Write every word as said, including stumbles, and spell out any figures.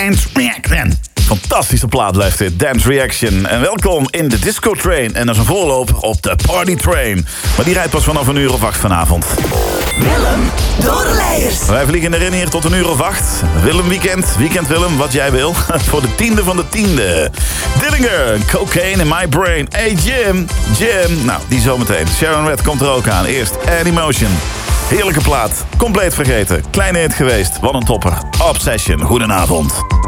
Dance Reaction. Fantastische plaat blijft dit, Dance Reaction. En welkom in de Disco Train. En dat is een voorloper op de Party Train. Maar die rijdt pas vanaf een uur of acht vanavond. Willem Doornleijers. Wij vliegen erin hier tot een uur of acht. Willem Weekend, Weekend Willem, wat jij wil. Voor de tiende van de tiende. Dillinger, Cocaine in My Brain. Hey Jim, Jim. Nou, die zometeen. Sharon Red komt er ook aan. Eerst Animotion. Heerlijke plaat. Compleet vergeten. Kleine hit geweest. Wat een topper. Obsession. Goedenavond.